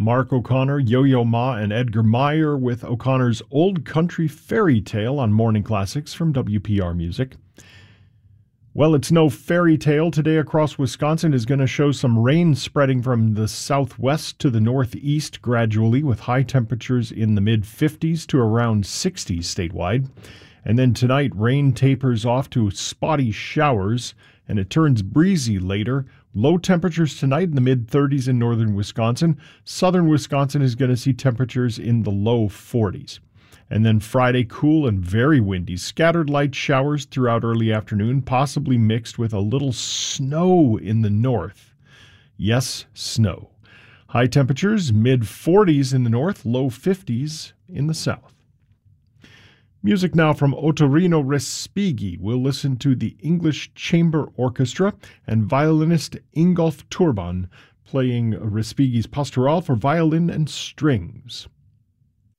Mark O'Connor, Yo-Yo Ma, and Edgar Meyer with O'Connor's Old Country Fairy Tale on Morning Classics from WPR Music. Well, it's no fairy tale. Today across Wisconsin is going to show some rain spreading from the southwest to the northeast gradually, with high temperatures in the mid-50s to around 60s statewide. And then tonight, rain tapers off to spotty showers, and it turns breezy later. Low temperatures tonight in the mid-30s in northern Wisconsin. Southern Wisconsin is going to see temperatures in the low 40s. And then Friday, cool and very windy. Scattered light showers throughout early afternoon, possibly mixed with a little snow in the north. Yes, snow. High temperatures, mid-40s in the north, low 50s in the south. Music now from Ottorino Respighi. We'll listen to the English Chamber Orchestra and violinist Ingolf Turban playing Respighi's Pastoral for violin and strings.